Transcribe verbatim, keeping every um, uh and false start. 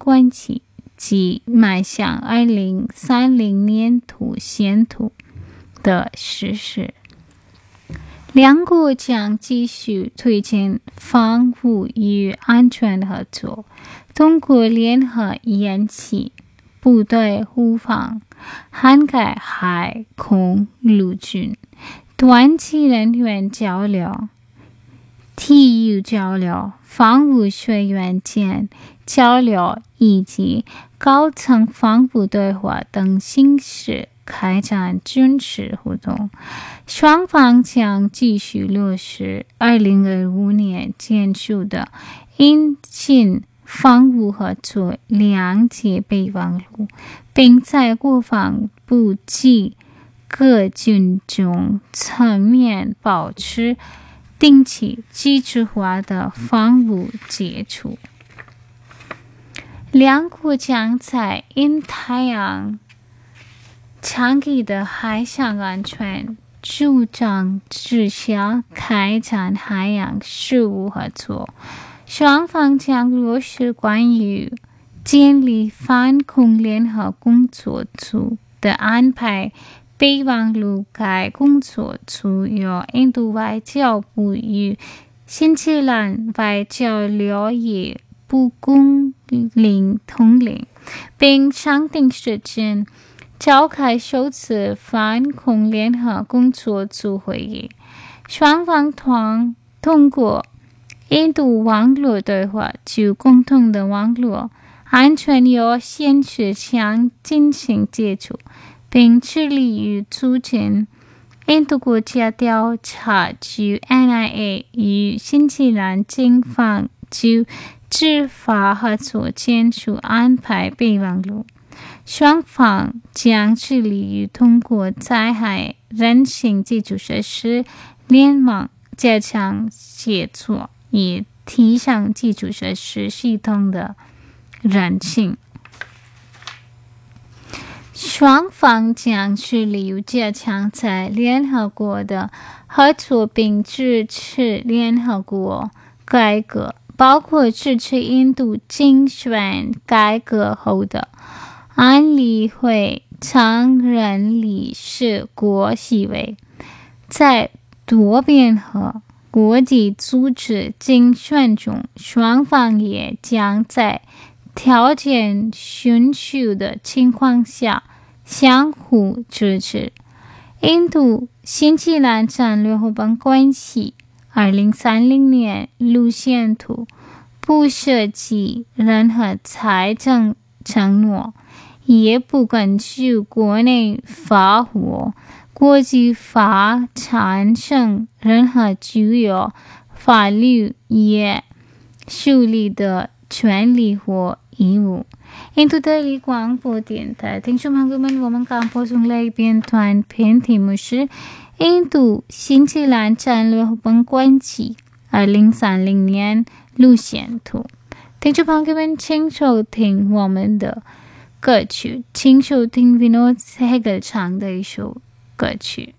关系及迈向二零三零年度前途的实施。两国将继续推进防务与安全合作，通过联合演习、部队互访，涵盖海空陆军、短期人员交流、体育交流、防务学员间交流以及高层防务对话等形式开展军事活动。双方将继续落实二零二五年签署的印新防务合作谅解备忘录，并在国防部及各军种层面保持定期机制化的防务接触。两国将在印太洋长期的海上安全主张之下开展海洋事务合作。双方将落实关于建立反恐联合工作组的安排。备忘录该工作组由印度外交部与新西兰外交流业部共同统领，并商定时间召开首次反恐联合工作组会议。双方同通过印度网络对话就共同的网络安全有限事项进行接触，并致力于促进印度国家调查局 N I A 与新西兰警方就执法合作签署安排备忘录。双方将致力于通过在海人行基础设施联盟加强协作，以提升基础设施系统的韧性。双方将致力于加强在联合国的合作，并支持联合国改革，包括支持印度竞选改革后的安理会常任理事国席位，在多边和国际组织竞选中，双方也将在条件允许的情况下相互支持。印度新西兰战略伙伴关系二零三零年路线图不涉及任何财政承诺，也不根据国内法或国际法产生任何具有法律也树立的权利或义务。印度德里广播电台听众朋友们，我们刚播送了一篇短篇，题目是印度新西兰战略伙伴关系二零三零年路线图。听众朋友们，请收听我们的歌曲，请收听 Vinod Sehgal 唱的一首歌曲。